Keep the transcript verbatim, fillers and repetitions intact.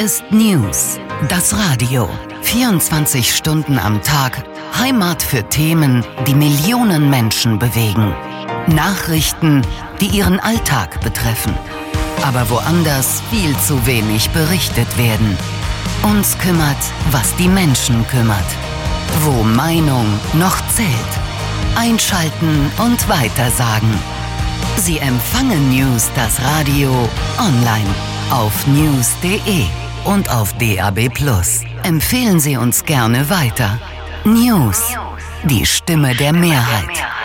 ist News, das Radio. vierundzwanzig Stunden am Tag, Heimat für Themen, die Millionen Menschen bewegen. Nachrichten, die ihren Alltag betreffen. Aber woanders viel zu wenig berichtet werden. Uns kümmert, was die Menschen kümmert. Wo Meinung noch zählt. Einschalten und weitersagen. Sie empfangen News, das Radio, online auf news punkt de und auf D A B plus. Empfehlen Sie uns gerne weiter. News, die Stimme der Mehrheit.